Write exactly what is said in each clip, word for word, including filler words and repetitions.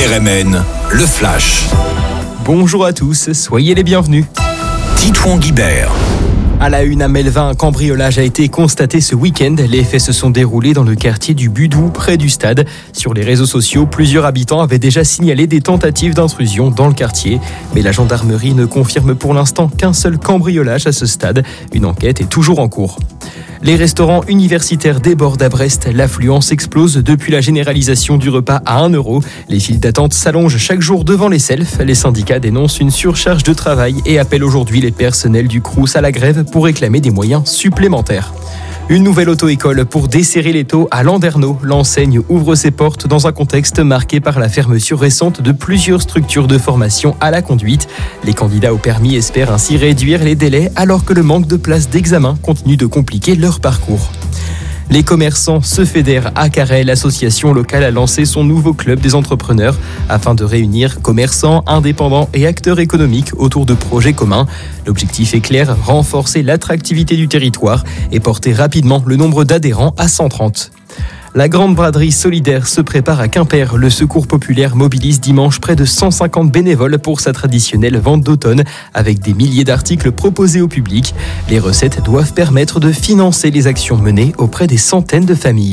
R M N, le Flash. Bonjour à tous, soyez les bienvenus. Titouan Guibert. À la une à Melvin, un cambriolage a été constaté ce week-end. Les faits se sont déroulés dans le quartier du Budou, près du stade. Sur les réseaux sociaux, plusieurs habitants avaient déjà signalé des tentatives d'intrusion dans le quartier. Mais la gendarmerie ne confirme pour l'instant qu'un seul cambriolage à ce stade. Une enquête est toujours en cours. Les restaurants universitaires débordent à Brest. L'affluence explose depuis la généralisation du repas à un euro. Les files d'attente s'allongent chaque jour devant les selfs. Les syndicats dénoncent une surcharge de travail et appellent aujourd'hui les personnels du Crous à la grève pour réclamer des moyens supplémentaires. Une nouvelle auto-école pour desserrer les taux à Landerneau. L'enseigne ouvre ses portes dans un contexte marqué par la fermeture récente de plusieurs structures de formation à la conduite. Les candidats au permis espèrent ainsi réduire les délais alors que le manque de places d'examen continue de compliquer leur parcours. Les commerçants se fédèrent à Carhaix. L'association locale a lancé son nouveau club des entrepreneurs afin de réunir commerçants, indépendants et acteurs économiques autour de projets communs. L'objectif est clair, renforcer l'attractivité du territoire et porter rapidement le nombre d'adhérents à cent trente. La grande braderie solidaire se prépare à Quimper. Le Secours populaire mobilise dimanche près de cent cinquante bénévoles pour sa traditionnelle vente d'automne avec des milliers d'articles proposés au public. Les recettes doivent permettre de financer les actions menées auprès des centaines de familles.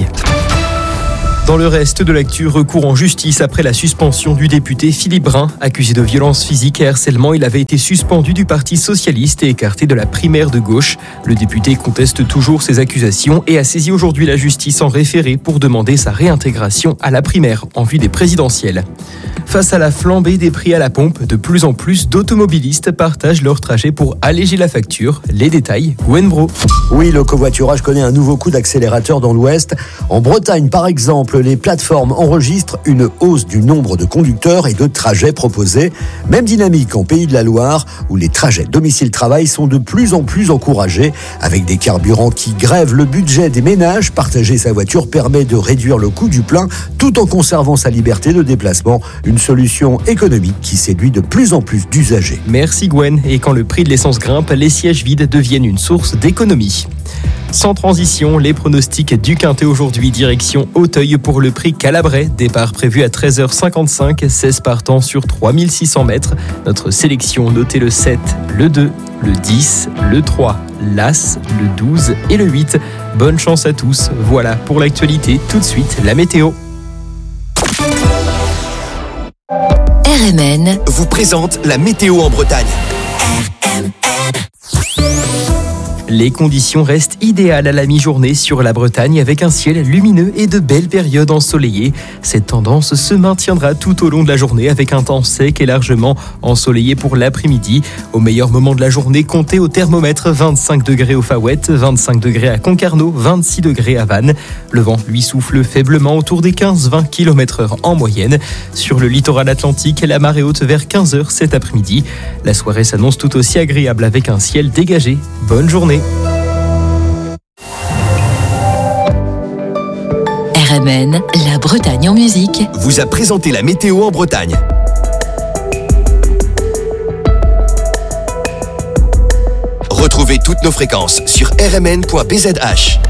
Dans le reste de l'actu, recours en justice après la suspension du député Philippe Brun. Accusé de violence physique et harcèlement, il avait été suspendu du Parti socialiste et écarté de la primaire de gauche. Le député conteste toujours ces accusations et a saisi aujourd'hui la justice en référé pour demander sa réintégration à la primaire en vue des présidentielles. Face à la flambée des prix à la pompe, de plus en plus d'automobilistes partagent leur trajet pour alléger la facture. Les détails, Gwen Bro. Oui, le covoiturage connaît un nouveau coup d'accélérateur dans l'Ouest. En Bretagne, par exemple, les plateformes enregistrent une hausse du nombre de conducteurs et de trajets proposés. Même dynamique en Pays de la Loire, où les trajets domicile-travail sont de plus en plus encouragés. Avec des carburants qui grèvent le budget des ménages, partager sa voiture permet de réduire le coût du plein tout en conservant sa liberté de déplacement. Une solution économique qui séduit de plus en plus d'usagers. Merci Gwen. Et quand le prix de l'essence grimpe, les sièges vides deviennent une source d'économie. Sans transition, les pronostics du Quintet aujourd'hui, direction Auteuil pour le prix Calabrais. Départ prévu à treize heures cinquante-cinq, seize partants sur trois mille six cents mètres. Notre sélection, notez le sept, le deux, le dix, le trois, l'As, le douze et le huit. Bonne chance à tous. Voilà pour l'actualité. Tout de suite, la météo. R M N vous présente la météo en Bretagne. Les conditions restent idéales à la mi-journée sur la Bretagne avec un ciel lumineux et de belles périodes ensoleillées. Cette tendance se maintiendra tout au long de la journée avec un temps sec et largement ensoleillé pour l'après-midi. Au meilleur moment de la journée, comptez au thermomètre vingt-cinq degrés au Faouët, vingt-cinq degrés à Concarneau, vingt-six degrés à Vannes. Le vent lui souffle faiblement autour des quinze à vingt kilomètres heure en moyenne. Sur le littoral atlantique, la marée haute vers quinze heures cet après-midi. La soirée s'annonce tout aussi agréable avec un ciel dégagé. Bonne journée. R M N, la Bretagne en musique, vous a présenté la météo en Bretagne. Retrouvez toutes nos fréquences sur r m n point b z h.